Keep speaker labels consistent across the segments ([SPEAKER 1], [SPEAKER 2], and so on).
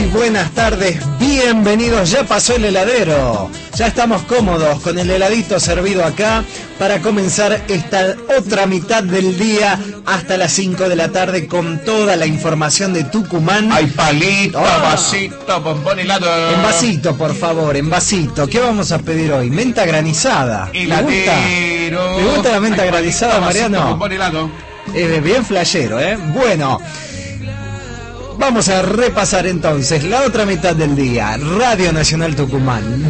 [SPEAKER 1] buenas tardes, bienvenidos, ya pasó el heladero, ya estamos cómodos con el heladito servido acá para comenzar esta otra mitad del día hasta las 5 de la tarde con toda la información de Tucumán.
[SPEAKER 2] Hay palito, vasito, bombón helado.
[SPEAKER 1] En vasito, por favor, en vasito. ¿Qué vamos a pedir hoy? Menta granizada.
[SPEAKER 2] Heladero.
[SPEAKER 1] ¿Le gusta la menta granizada, Mariano?
[SPEAKER 2] Bombón helado.
[SPEAKER 1] Bien flashero, ¿eh? Bueno, vamos a repasar entonces la otra mitad del día. Radio Nacional Tucumán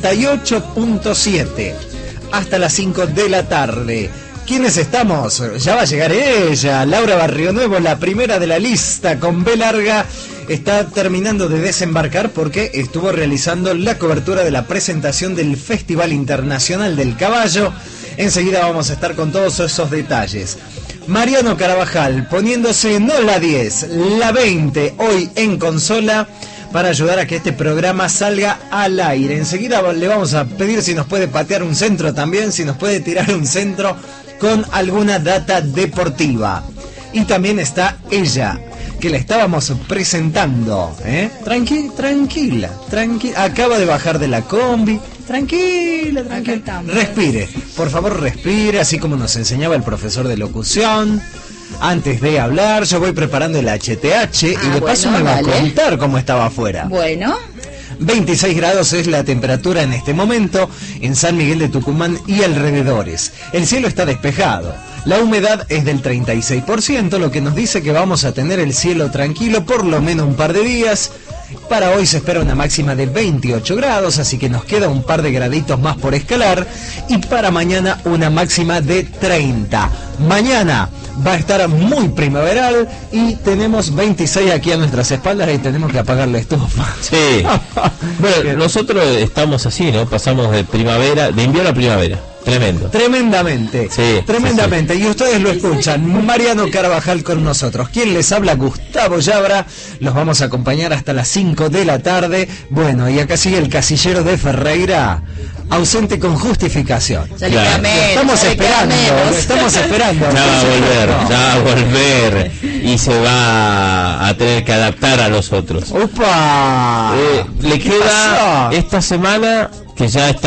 [SPEAKER 1] 98.7 hasta las 5 de la tarde. ¿Quiénes estamos? Ya va a llegar ella, Laura Barrionuevo, la primera de la lista con B larga. Está terminando de desembarcar porque estuvo realizando la cobertura de la presentación del Festival Internacional del Caballo. Enseguida vamos a estar con todos esos detalles. Mariano Carabajal poniéndose no la 10, la 20 hoy en consola para ayudar a que este programa salga al aire. Enseguida le vamos a pedir si nos puede patear un centro también, si nos puede tirar un centro con alguna data deportiva. Y también está ella, que la estábamos presentando, ¿eh? Tranquila. Acaba de bajar de la combi. Tranquila. Respire, por favor respire, así como nos enseñaba el profesor de locución. Antes de hablar, yo voy preparando el HTH y de paso me va a contar cómo estaba afuera.
[SPEAKER 3] Bueno.
[SPEAKER 1] 26 grados es la temperatura en este momento en San Miguel de Tucumán y alrededores. El cielo está despejado. La humedad es del 36%, lo que nos dice que vamos a tener el cielo tranquilo por lo menos un par de días. Para hoy se espera una máxima de 28 grados, así que nos queda un par de graditos más por escalar. Y para mañana una máxima de 30. Mañana va a estar muy primaveral y tenemos 26 aquí a nuestras espaldas y tenemos que apagar la estufa.
[SPEAKER 4] Sí. Bueno, nosotros estamos así, ¿no? Pasamos de primavera, de invierno a primavera. Tremendo.
[SPEAKER 1] Tremendamente.
[SPEAKER 4] Sí,
[SPEAKER 1] tremendamente.
[SPEAKER 4] Sí.
[SPEAKER 1] Y ustedes lo escuchan. Mariano Carabajal con nosotros. ¿Quién les habla? Gustavo Yabra. Los vamos a acompañar hasta las 5 de la tarde. Bueno, y acá sigue el casillero de Ferreira, ausente con justificación.
[SPEAKER 4] Claro.
[SPEAKER 1] Lo estamos esperando.
[SPEAKER 4] Ya va a volver. Y se va a tener que adaptar a nosotros.
[SPEAKER 1] ¡Opa!
[SPEAKER 4] Le queda esta semana, que ya está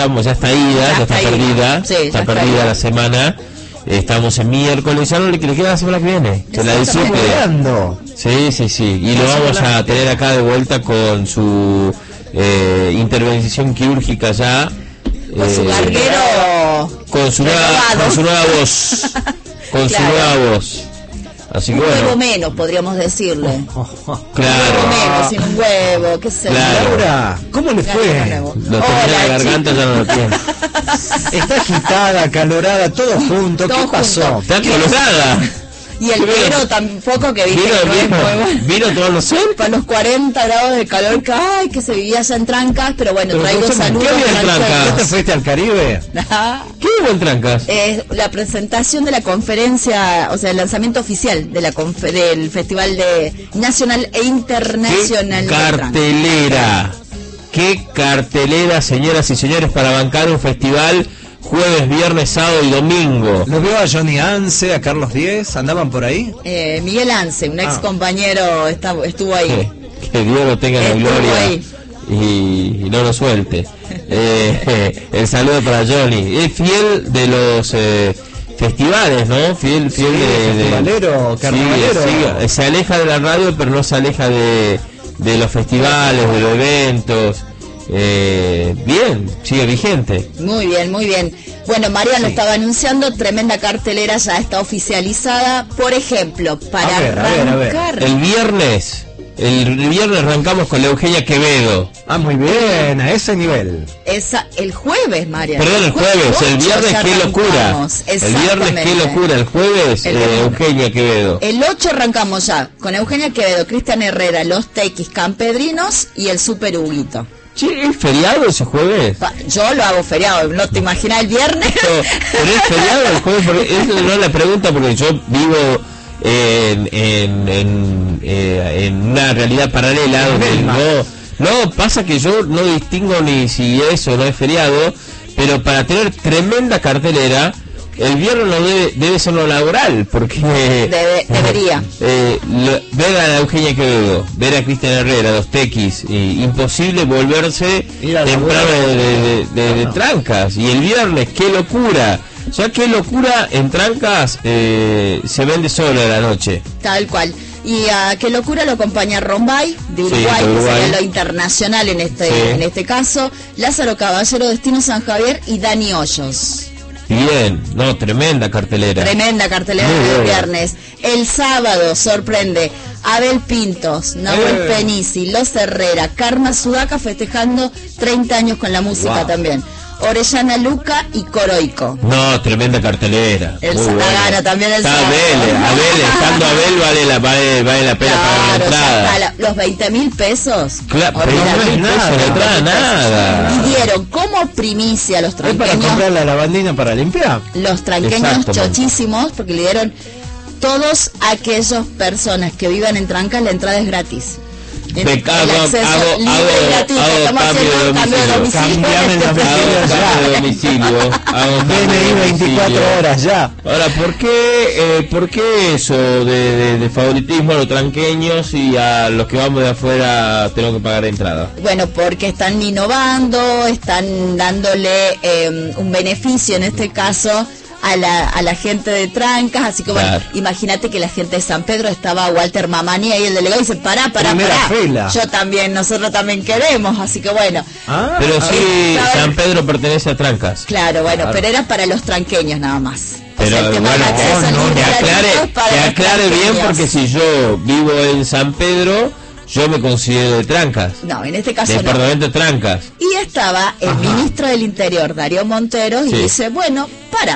[SPEAKER 4] perdida,
[SPEAKER 3] sí,
[SPEAKER 4] está perdida la semana. Estamos en miércoles, ya no le queda la semana que viene. Se la dice que... Sí. Y lo vamos a tener acá de vuelta con su intervención quirúrgica ya.
[SPEAKER 3] Con su garguero.
[SPEAKER 4] Con su nueva voz. Con su nueva voz. Así que
[SPEAKER 3] un
[SPEAKER 4] bueno.
[SPEAKER 3] huevo menos, podríamos decirle.
[SPEAKER 4] Claro.
[SPEAKER 3] Un huevo menos, sin un huevo, qué sé yo.
[SPEAKER 1] Laura, ¿cómo le fue?
[SPEAKER 4] Lo tenía en la garganta, ya no lo tiene.
[SPEAKER 1] Está agitada, acalorada, todo junto.
[SPEAKER 3] Todo
[SPEAKER 1] ¿Qué pasó?
[SPEAKER 3] junto.
[SPEAKER 4] Está colorada.
[SPEAKER 3] Y el vino tampoco, que viste
[SPEAKER 4] vino tomando sol.
[SPEAKER 3] para los 40 grados de calor que se vivía allá en Trancas, pero bueno, traigo saludos.
[SPEAKER 4] ¿Qué había en Trancas?
[SPEAKER 1] ¿Te fuiste al Caribe?
[SPEAKER 4] ¿Qué hubo en Trancas?
[SPEAKER 3] La presentación de la conferencia, o sea, el lanzamiento oficial de del Festival Nacional e Internacional.
[SPEAKER 4] Qué cartelera, señoras y señores, para bancar un festival jueves, viernes, sábado y domingo.
[SPEAKER 1] ¿Lo vio a Johnny Anse, a Carlos Diez? ¿Andaban por ahí?
[SPEAKER 3] Miguel Anse, un ex compañero, estuvo ahí.
[SPEAKER 4] Que Dios lo tenga en gloria y no lo suelte. El saludo para Johnny. Es fiel de los festivales, ¿no? Fiel de
[SPEAKER 1] festivalero, carnavalero.
[SPEAKER 4] Sí, se aleja de la radio, pero no se aleja de los festivales, de los eventos. Bien, sigue vigente.
[SPEAKER 3] Muy bien. Bueno, Mariano estaba anunciando, tremenda cartelera ya está oficializada. Por ejemplo, para arrancar.
[SPEAKER 4] El viernes arrancamos con la Eugenia Quevedo.
[SPEAKER 1] Muy bien, a ese nivel.
[SPEAKER 3] El jueves, Mariano.
[SPEAKER 4] Perdón, el jueves, el viernes qué locura. El viernes qué locura, el jueves Eugenia Quevedo.
[SPEAKER 3] El 8 arrancamos ya con Eugenia Quevedo, Cristian Herrera, Los Tequis Campedrinos y el Super Huguito.
[SPEAKER 4] Che, ¿es feriado ese jueves?
[SPEAKER 3] Yo lo hago feriado, ¿no te imaginas el viernes?
[SPEAKER 4] Pero es feriado el jueves, porque esa no es la pregunta, porque yo vivo en una realidad paralela donde no pasa que yo no distingo ni si eso no es feriado, pero para tener tremenda cartelera el viernes no debe ser lo laboral, porque
[SPEAKER 3] debería.
[SPEAKER 4] Ver a la Eugenia Quevedo, ver a Cristian Herrera, los Tequis, imposible volverse temprano de Trancas. Y el viernes, qué locura. O sea, qué locura en Trancas, se vende solo a la noche.
[SPEAKER 3] Tal cual. Y a qué locura lo acompaña Rombay, de Uruguay, que sería lo internacional en este caso, Lázaro Caballero, Destino San Javier y Dani Hoyos.
[SPEAKER 4] Bien, no, tremenda cartelera.
[SPEAKER 3] Tremenda cartelera del viernes. El sábado sorprende Abel Pintos, Nahuel Penisi, Los Herrera, Karma Sudaca festejando 30 años con la música también. Orellana Luca y Coroico.
[SPEAKER 4] No, tremenda cartelera.
[SPEAKER 3] El Satagana también.
[SPEAKER 4] Está Abel, estando Abel vale la pena pagar la entrada.
[SPEAKER 3] Los 20.000 pesos.
[SPEAKER 4] Claro, pero no es nada, nada.
[SPEAKER 3] Y dieron como primicia a los tranqueños.
[SPEAKER 1] ¿Es para comprar la lavandina para limpiar?
[SPEAKER 3] Los tranqueños chochísimos, porque le dieron todos aquellas personas que vivan en Trancas, la entrada es gratis.
[SPEAKER 4] Hago cambio de domicilio.
[SPEAKER 1] DNI 24 horas ya.
[SPEAKER 4] Ahora, ¿por qué eso de favoritismo a los tranqueños y a los que vamos de afuera tenemos que pagar entrada?
[SPEAKER 3] Bueno, porque están innovando, están dándole un beneficio en este caso a la gente de Trancas, así que bueno, imagínate que la gente de San Pedro estaba Walter Mamani y el delegado dice, pará, yo también, nosotros también queremos, así que bueno.
[SPEAKER 4] Pero sí, San Pedro pertenece a Trancas.
[SPEAKER 3] Claro, bueno, pero era para los tranqueños nada más.
[SPEAKER 4] Pero que aclare bien, porque si yo vivo en San Pedro, yo me considero de Trancas.
[SPEAKER 3] No, en este caso
[SPEAKER 4] departamento de Trancas.
[SPEAKER 3] Y estaba el ministro del Interior, Darío Montero, y dice, bueno,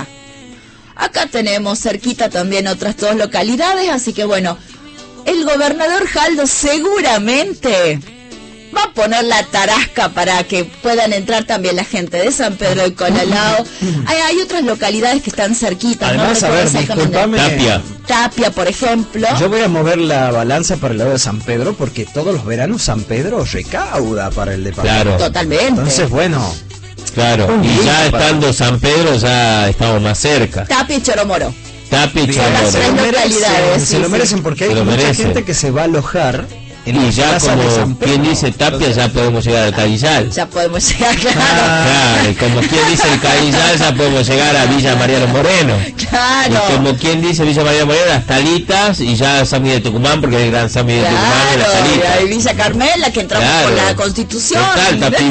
[SPEAKER 3] acá tenemos cerquita también otras dos localidades, así que bueno, el gobernador Jaldo seguramente va a poner la tarasca para que puedan entrar también la gente de San Pedro de Colalao. Hay otras localidades que están cerquitas.
[SPEAKER 1] Además, a ver, disculpame.
[SPEAKER 3] Tapia, por ejemplo.
[SPEAKER 1] Yo voy a mover la balanza para el lado de San Pedro, porque todos los veranos San Pedro recauda para el departamento.
[SPEAKER 4] Claro.
[SPEAKER 3] Totalmente.
[SPEAKER 1] Entonces, bueno.
[SPEAKER 4] Claro, y ya estando San Pedro ya estamos más cerca.
[SPEAKER 3] Tapia y Choromoro.
[SPEAKER 4] Tapia y Choromoro.
[SPEAKER 1] Se lo merecen porque hay mucha gente que se va a alojar
[SPEAKER 4] Y ya como quien dice Tapia, ya podemos llegar al Cadillal.
[SPEAKER 3] Ya podemos llegar, claro.
[SPEAKER 4] Claro, y como quien dice el Cadillal, ya podemos llegar a Villa Mariano Moreno.
[SPEAKER 3] Claro.
[SPEAKER 4] Y como quien dice Villa Mariano Moreno, las Talitas, y ya San Miguel de Tucumán, porque es el gran San Miguel de Tucumán y las Talitas.
[SPEAKER 3] Y Villa Carmela, que entramos por la Constitución.
[SPEAKER 4] Total, Tafí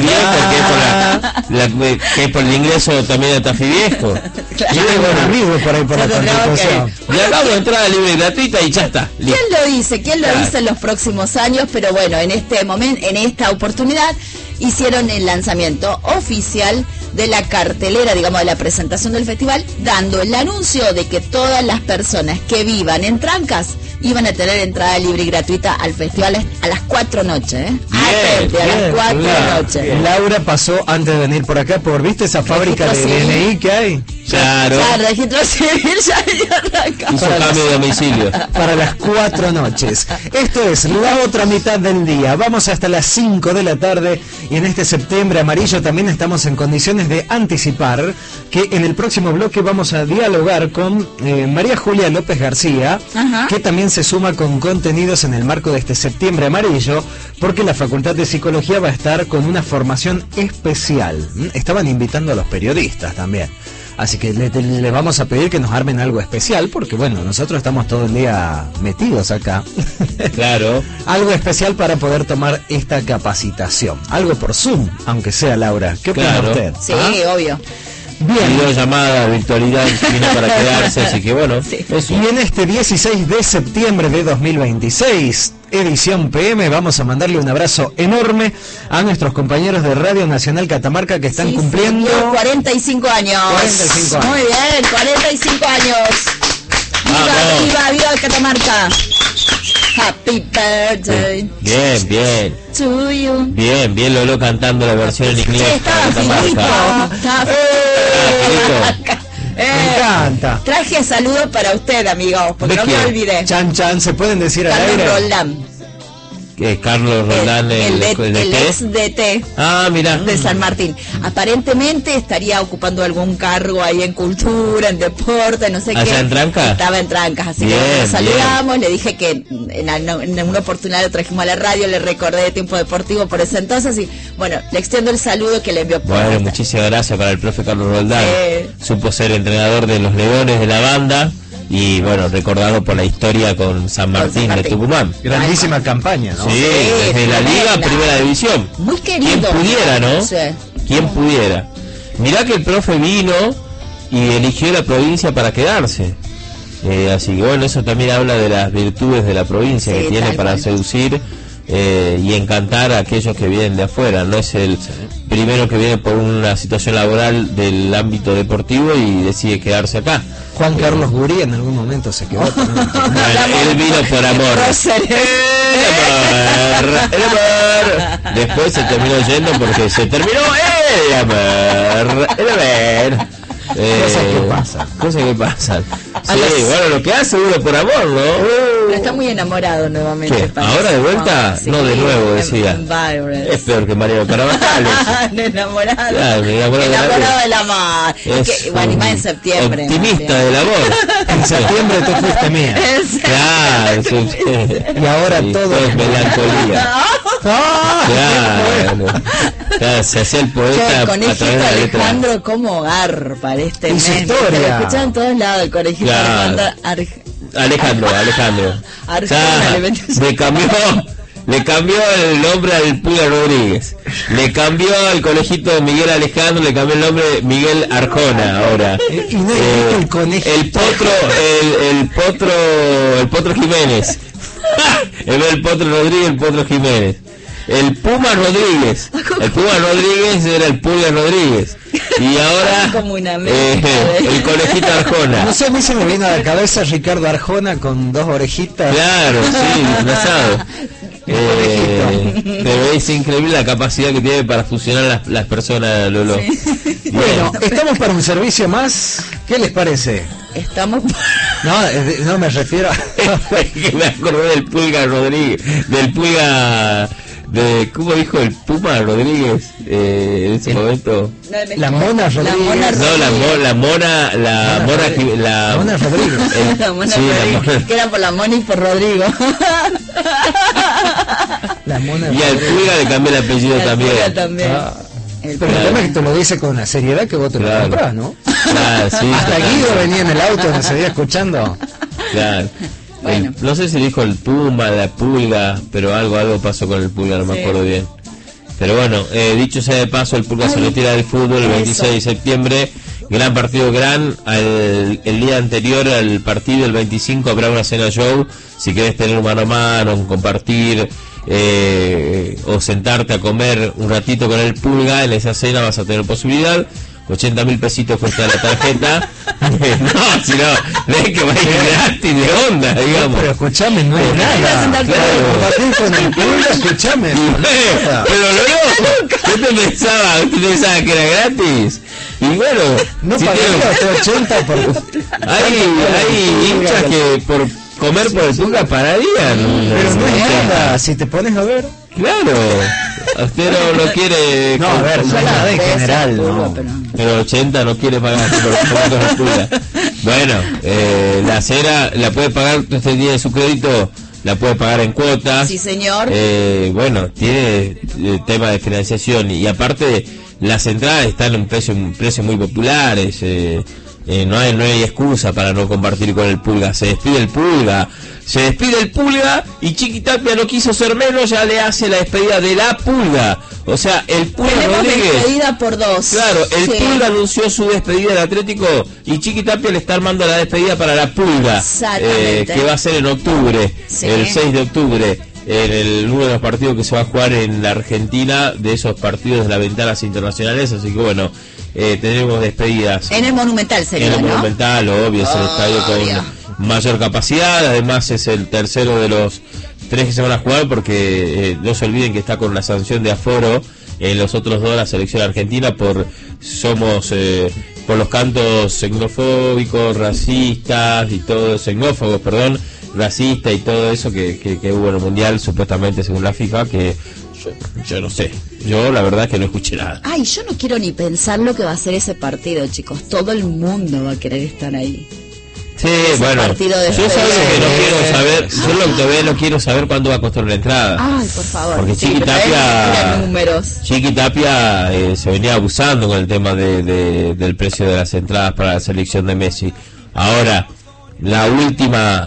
[SPEAKER 4] Viejo, que es por el ingreso también de Tafí Viejo.
[SPEAKER 1] Claro. Y bueno, por ahí por la Constitución.
[SPEAKER 4] Y acá de entrada libre y gratuita y ya está.
[SPEAKER 3] ¿Quién lo dice? ¿Quién lo dice en los próximos años? Pero bueno, en este momento, en esta oportunidad, hicieron el lanzamiento oficial de la cartelera, digamos, de la presentación del festival, dando el anuncio de que todas las personas que vivan en Trancas iban a tener entrada libre y gratuita al festival a las 4 noches, ¿eh? A las 4 noches.
[SPEAKER 1] Laura pasó antes de venir por acá por, ¿viste esa fábrica de DNI que hay?
[SPEAKER 4] Claro.
[SPEAKER 3] Registro civil ya arranca.
[SPEAKER 4] Hizo cambio de domicilio.
[SPEAKER 1] Para las 4 noches. Esto es la otra mitad del día. Vamos hasta las 5 de la tarde y en este septiembre amarillo también estamos en condiciones de anticipar que en el próximo bloque vamos a dialogar con María Julia López García, que también se suma con contenidos en el marco de este septiembre amarillo, porque la Facultad de Psicología va a estar con una formación especial. Estaban invitando a los periodistas también. Así que le vamos a pedir que nos armen algo especial, porque bueno, nosotros estamos todo el día metidos acá.
[SPEAKER 4] Claro.
[SPEAKER 1] Algo especial para poder tomar esta capacitación. Algo por Zoom, aunque sea, Laura. ¿Qué opina usted?
[SPEAKER 3] Sí, obvio.
[SPEAKER 4] Bien. Videollamada, virtualidad, viene para quedarse, así que bueno.
[SPEAKER 3] Sí.
[SPEAKER 4] Eso.
[SPEAKER 1] Y en este 16 de septiembre de 2026, edición PM, vamos a mandarle un abrazo enorme a nuestros compañeros de Radio Nacional Catamarca que están cumpliendo...
[SPEAKER 3] Señor, 45 años.
[SPEAKER 1] 45 años.
[SPEAKER 3] Muy bien, 45 años. ¡Viva, viva, viva Catamarca! Happy birthday.
[SPEAKER 4] Bien.
[SPEAKER 3] To you.
[SPEAKER 4] Bien, Lolo cantando la versión en inglés.
[SPEAKER 3] Estaba finito.
[SPEAKER 1] Me encanta.
[SPEAKER 3] Traje saludos para usted, amigo, porque no me olvidé.
[SPEAKER 1] Chan, se pueden decir al
[SPEAKER 3] Carlos
[SPEAKER 1] aire.
[SPEAKER 3] Roldán.
[SPEAKER 4] Carlos Roldán,
[SPEAKER 3] el ex DT.
[SPEAKER 4] Ah, mira.
[SPEAKER 3] De San Martín. Aparentemente estaría ocupando algún cargo ahí en cultura, en deporte, no sé qué.
[SPEAKER 4] ¿Allá en Trancas?
[SPEAKER 3] Estaba en Trancas, así
[SPEAKER 4] bien,
[SPEAKER 3] que lo saludamos, le dije que en una oportunidad lo trajimos a la radio, le recordé de Tiempo Deportivo por ese entonces y bueno, le extiendo el saludo que le envió por
[SPEAKER 4] Bueno, muchísimas gracias para el profe Carlos Roldán. Supo ser entrenador de los Leones de la banda. Y bueno, recordado por la historia con San Martín de Tucumán.
[SPEAKER 1] Grandísima campaña, ¿no?
[SPEAKER 4] Sí, desde la Liga Primera División.
[SPEAKER 3] Muy querido.
[SPEAKER 4] ¿Quién pudiera, no?
[SPEAKER 3] Sí.
[SPEAKER 4] ¿Quién pudiera? Mirá que el profe vino y eligió la provincia para quedarse. Así que bueno, eso también habla de las virtudes de la provincia que tiene para seducir y encantar a aquellos que vienen de afuera. No es el primero que viene por una situación laboral del ámbito deportivo y decide quedarse acá.
[SPEAKER 1] Juan Carlos Gurí en algún momento se quedó.
[SPEAKER 4] Él vino por amor. El amor. Después se terminó yendo porque se terminó el amor. Cosas que pasan. Sí, bueno, lo que hace uno por amor, ¿no?
[SPEAKER 3] Pero está muy enamorado nuevamente.
[SPEAKER 4] ¿Ahora de vuelta?
[SPEAKER 3] Sí,
[SPEAKER 4] no, de nuevo, decía. Es peor que Mariano Carabajal.
[SPEAKER 3] enamorado.
[SPEAKER 4] Claro,
[SPEAKER 3] enamorado del amor. Bueno, y más en septiembre.
[SPEAKER 4] Optimista del amor.
[SPEAKER 1] En septiembre tú fuiste mía.
[SPEAKER 4] Claro.
[SPEAKER 1] Y ahora todo
[SPEAKER 4] es melancolía. Claro, se hacía el poeta.
[SPEAKER 3] El conejito Alejandro, como garpa este
[SPEAKER 1] y
[SPEAKER 3] mes.
[SPEAKER 1] su historia.
[SPEAKER 3] Lo escuchan en todos lados, el conejito
[SPEAKER 4] Alejandro. Le cambió el nombre al Pulga Rodríguez. Le cambió al conejito de Miguel Alejandro, le cambió el nombre de Miguel Arjona ahora.
[SPEAKER 1] Y no el conejito.
[SPEAKER 4] El Potro Jiménez. El Potro Rodríguez, el Potro Jiménez. El Puma Rodríguez. El Puma Rodríguez era el Pulga Rodríguez. Y ahora el conejito Arjona.
[SPEAKER 1] No sé, a mí se me vino a la cabeza Ricardo Arjona con dos orejitas.
[SPEAKER 4] Claro, sí, disfrazado. Pero es increíble la capacidad que tiene para fusionar las personas, Lolo.
[SPEAKER 3] Sí.
[SPEAKER 1] Bueno, estamos para un servicio más. ¿Qué les parece?
[SPEAKER 3] Estamos.
[SPEAKER 1] No me refiero a...
[SPEAKER 4] que me acordé del Pulga Rodríguez, del Pulga ¿cómo dijo el Puma Rodríguez en ese momento?
[SPEAKER 1] La Mona Rodríguez.
[SPEAKER 4] La Mona Rodríguez.
[SPEAKER 3] La Mona Rodríguez, que era por la Mona y por Rodrigo.
[SPEAKER 1] La Mona
[SPEAKER 4] y al Pulga le cambió el apellido también.
[SPEAKER 1] Pero el tema es que te lo dice con una seriedad que vos te lo comprás, ¿no?
[SPEAKER 4] Sí,
[SPEAKER 1] hasta Guido venía en el auto, me seguía escuchando.
[SPEAKER 4] Claro. Bueno. No sé si dijo el Puma, la Pulga, pero algo pasó con el Pulga, no me acuerdo bien. Pero bueno, dicho sea de paso, el Pulga se retira del fútbol el 26 de septiembre. Gran partido, el día anterior al partido, el 25, habrá una cena show. Si querés tener un mano a mano, compartir o sentarte a comer un ratito con el Pulga, en esa cena vas a tener posibilidad. 80.000 pesitos cuesta la tarjeta. No, si no, ves que va a ir gratis de onda, digamos.
[SPEAKER 1] Pero escuchame, no es nada. Compartir con el Pulga, escuchame.
[SPEAKER 4] Pero no, ¿Usted pensaba que era gratis? Y bueno,
[SPEAKER 1] no
[SPEAKER 4] si
[SPEAKER 1] pagaría hasta 80 por...
[SPEAKER 4] Hay hinchas que por comer por el Pulga pararían.
[SPEAKER 1] Pero no es nada, si te pones a ver.
[SPEAKER 4] Claro, usted no quiere.
[SPEAKER 1] No, a ver, nada en general, no.
[SPEAKER 4] Pero 80 no quiere pagar por el Pulga. Bueno, la cera la puede pagar, usted tiene su crédito, la puede pagar en cuotas.
[SPEAKER 3] Sí, señor.
[SPEAKER 4] Bueno, tiene tema de financiación y aparte las entradas están en precios muy populares. No hay excusa para no compartir con el Pulga. Se despide el Pulga y Chiquitapia no quiso ser menos, ya le hace la despedida de la Pulga. O sea, el Pulga Rodríguez,
[SPEAKER 3] despedida por dos.
[SPEAKER 4] Claro, el Pulga anunció su despedida del Atlético y Chiquitapia le está armando la despedida para la Pulga, que va a ser en octubre, el 6 de octubre, en uno de los partidos que se va a jugar en la Argentina, de esos partidos de las ventanas internacionales. Así que bueno, tenemos despedidas
[SPEAKER 3] en el Monumental, sería,
[SPEAKER 4] en el Monumental, obvio, es el estadio con mayor capacidad. Además es el tercero de los 3 que se van a jugar, porque no se olviden que está con la sanción de aforo en los otros 2 la selección argentina por los cantos xenofóbicos, racistas y todo, xenófobos, perdón, racista y todo eso que hubo en el Mundial, supuestamente según la FIFA, que yo no sé. Yo la verdad que no escuché nada.
[SPEAKER 3] Ay, yo no quiero ni pensar lo que va a ser ese partido, chicos. Todo el mundo va a querer estar ahí.
[SPEAKER 4] Sí, bueno, yo sabes que no quiero saber, yo lo que todavía no quiero saber cuándo va a costar la entrada.
[SPEAKER 3] Ay, por favor.
[SPEAKER 4] Porque Chiqui Tapia se venía abusando con el tema del precio de las entradas para la selección de Messi. Ahora, la última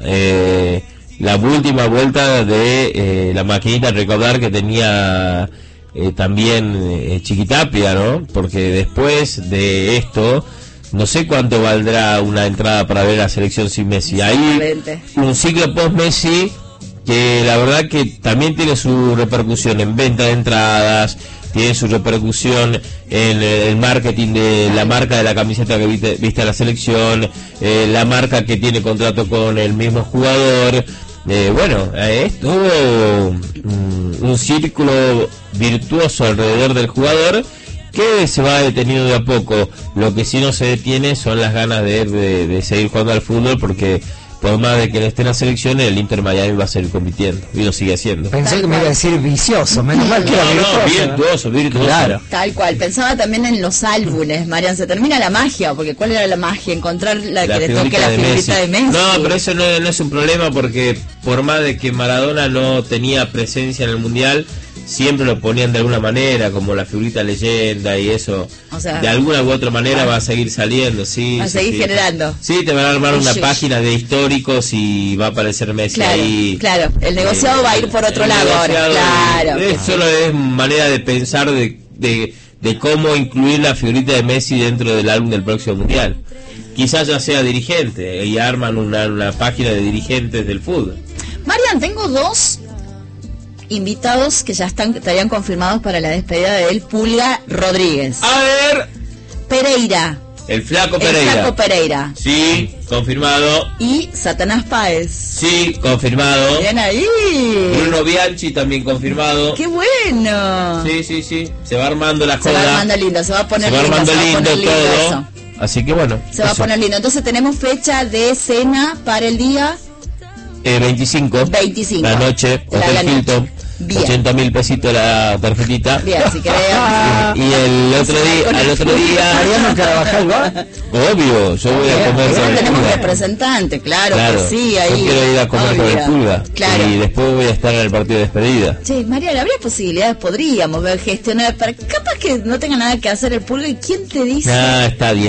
[SPEAKER 4] vuelta de la maquinita de recaudar que tenía también Chiqui Tapia, ¿no? Porque después de esto, no sé cuánto valdrá una entrada para ver la selección sin Messi. Hay un ciclo post-Messi que la verdad que también tiene su repercusión en venta de entradas, tiene su repercusión en el marketing de la marca de la camiseta que viste a la selección, la marca que tiene contrato con el mismo jugador. Bueno, es todo un círculo virtuoso alrededor del jugador que se va deteniendo de a poco. Lo que sí no se detiene son las ganas de seguir jugando al fútbol, porque por más de que no esté en la selección, el Inter Miami va a seguir compitiendo y lo sigue haciendo.
[SPEAKER 1] Pensé que me iba a decir vicioso, menos mal que era
[SPEAKER 4] virtuoso.
[SPEAKER 3] Claro. Tal cual, pensaba también en los álbumes, Marian, se termina la magia, porque ¿cuál era la magia? Encontrar la que le toque la figurita de Messi.
[SPEAKER 4] No, pero eso no es un problema, porque por más de que Maradona no tenía presencia en el Mundial, siempre lo ponían de alguna manera, como la figurita leyenda y eso. O sea, de alguna u otra manera va a seguir saliendo, sí.
[SPEAKER 3] Va a seguir generando.
[SPEAKER 4] Sí, te van a armar una página de históricos y va a aparecer Messi ahí.
[SPEAKER 3] Claro, el negociado va a ir por otro lado ahora. Claro.
[SPEAKER 4] Solo es manera de pensar de cómo incluir la figurita de Messi dentro del álbum del próximo Mundial. Quizás ya sea dirigente y arman una página de dirigentes del fútbol.
[SPEAKER 3] Marian, tengo dos invitados que ya estarían confirmados para la despedida de él. Pulga Rodríguez.
[SPEAKER 4] A ver.
[SPEAKER 3] Pereira.
[SPEAKER 4] El Flaco Pereira. Sí, confirmado.
[SPEAKER 3] Y Satanás Páez.
[SPEAKER 4] Sí, confirmado.
[SPEAKER 3] Bien ahí.
[SPEAKER 4] Bruno Bianchi también confirmado.
[SPEAKER 3] ¡Qué bueno!
[SPEAKER 4] Sí. Se va armando la joda.
[SPEAKER 3] Se va armando lindo, se va a poner
[SPEAKER 4] lindo todo. Eso. Así que bueno.
[SPEAKER 3] Se va a poner lindo. Entonces tenemos fecha de cena para el día
[SPEAKER 4] 25. La noche, Hotel Hilton. 80.000 pesitos la tarjetita.
[SPEAKER 3] Bien, si querés.
[SPEAKER 4] Y el otro día
[SPEAKER 1] Mariano Carabajal va.
[SPEAKER 4] Obvio, yo voy a comer con el
[SPEAKER 3] tenemos
[SPEAKER 4] Pulga.
[SPEAKER 3] representante, claro que sí, ahí.
[SPEAKER 4] Yo quiero ir a comer con el Pulga. Claro. Y después voy a estar en el partido de despedida.
[SPEAKER 3] Che, Mariana, habría posibilidades, podríamos ver, gestionar para capaz que no tenga nada que hacer el Pulga. ¿Y quién te dice?
[SPEAKER 4] Está a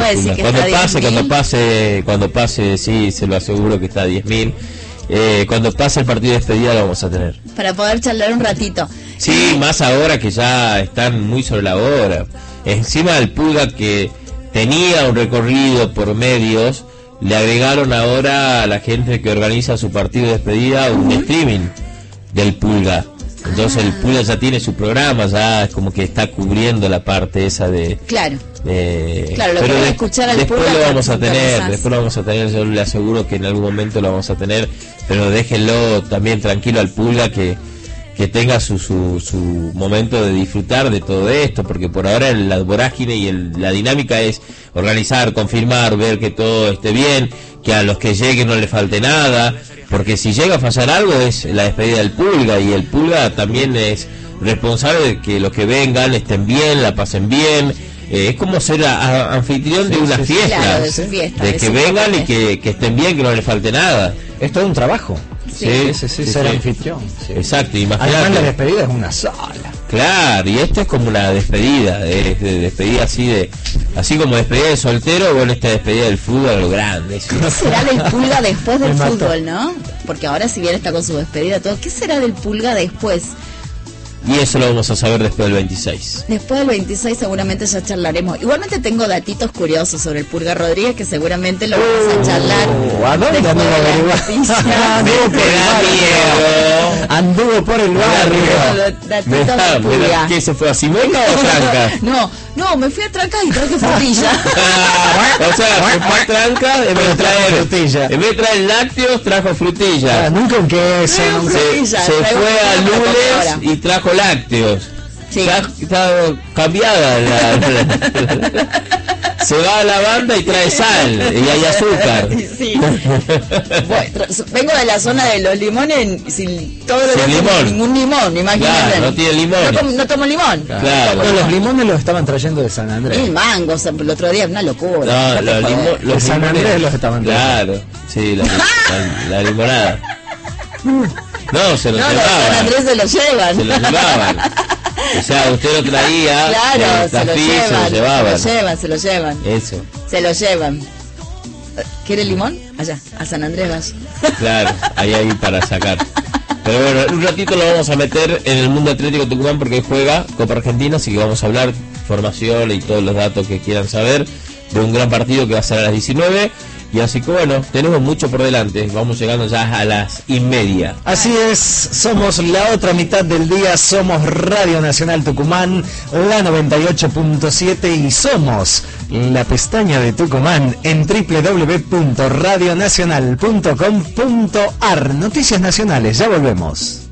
[SPEAKER 4] 10.000. Cuando pase, sí, se lo aseguro que está a 10.000. Cuando pase el partido de despedida lo vamos a tener.
[SPEAKER 3] Para poder charlar un ratito.
[SPEAKER 4] Sí, más ahora que ya están muy sobre la hora. Encima del Pulga, que tenía un recorrido por medios, le agregaron ahora a la gente que organiza su partido de despedida un streaming del Pulga. Entonces el Pulga ya tiene su programa, ya es como que está cubriendo la parte esa de...
[SPEAKER 3] Claro, lo que voy a escuchar al
[SPEAKER 4] después
[SPEAKER 3] Pulga.
[SPEAKER 4] Después lo vamos a tener, yo le aseguro que en algún momento lo vamos a tener, pero déjenlo también tranquilo al Pulga que tenga su momento de disfrutar de todo esto, porque por ahora la vorágine y la dinámica es organizar, confirmar, ver que todo esté bien, que a los que lleguen no le falte nada, porque si llega a fallar algo es la despedida del Pulga, y el Pulga también es responsable de que los que vengan estén bien, la pasen bien. Es como ser anfitrión de una fiesta,
[SPEAKER 3] claro, de su fiesta,
[SPEAKER 4] de que vengan y que estén bien, que no les falte nada.
[SPEAKER 1] Es todo un trabajo.
[SPEAKER 4] Sí,
[SPEAKER 1] ser anfitrión. Sí.
[SPEAKER 4] Exacto, imagínate.
[SPEAKER 1] Además la despedida es una sola.
[SPEAKER 4] Claro, y esto es como una despedida, de despedida así como despedida de soltero, bueno, esta despedida del fútbol a lo grande. ¿Sí?
[SPEAKER 3] ¿Qué será del Pulga después del fútbol, no? Porque ahora si bien está con su despedida todo, ¿qué será del Pulga después?
[SPEAKER 4] Y eso lo vamos a saber después del 26.
[SPEAKER 3] Después del 26 seguramente ya charlaremos. Igualmente tengo datitos curiosos sobre el Pulga Rodríguez que seguramente lo vamos a charlar.
[SPEAKER 1] ¿A dónde anduvo por el barrio?
[SPEAKER 4] ¿Qué se fue a Simona o Tranca?
[SPEAKER 3] No, me fui a Tranca y traje frutilla.
[SPEAKER 4] O sea, se fue a Tranca en vez de traer lácteos, trajo frutilla.
[SPEAKER 1] Nunca un queso.
[SPEAKER 4] Se fue a lunes y trajo lácteos. Sí. Está cambiada Se va a la banda y trae sal y hay azúcar.
[SPEAKER 3] Sí. Bueno, vengo de la zona de los limones sin todo lo
[SPEAKER 4] sin limón.
[SPEAKER 3] Ningún limón, imagínate.
[SPEAKER 4] Claro, no tiene limón.
[SPEAKER 3] No tomo limón.
[SPEAKER 4] Claro.
[SPEAKER 1] No, los limones los estaban trayendo de San Andrés.
[SPEAKER 3] El mango, el otro día, una locura.
[SPEAKER 4] No, los
[SPEAKER 1] de San Andrés los estaban trayendo.
[SPEAKER 4] Claro, sí, la limonada. No, se los
[SPEAKER 3] no,
[SPEAKER 4] llevaban.
[SPEAKER 3] San Andrés se los llevan.
[SPEAKER 4] Se los llevaban. O sea, usted lo traía.
[SPEAKER 3] Claro, se lo
[SPEAKER 4] llevaban.
[SPEAKER 3] Se lo llevan.
[SPEAKER 4] Eso.
[SPEAKER 3] Se lo llevan. ¿Quiere limón? Allá, a San Andrés vas.
[SPEAKER 4] Claro, ahí para sacar. Pero bueno, en un ratito lo vamos a meter en el mundo Atlético Tucumán porque juega Copa Argentina, así que vamos a hablar formación y todos los datos que quieran saber de un gran partido que va a ser a las 19. Y así que bueno, tenemos mucho por delante, vamos llegando ya a las 1:30.
[SPEAKER 1] Así es, somos la otra mitad del día, somos Radio Nacional Tucumán, la 98.7 y somos la pestaña de Tucumán en www.radionacional.com.ar. Noticias nacionales, ya volvemos.